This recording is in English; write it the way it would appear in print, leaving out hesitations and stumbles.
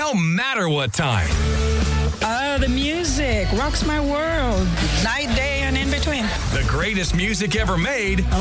no matter what time. The music rocks my world. Night, day, and in between. The greatest music ever made.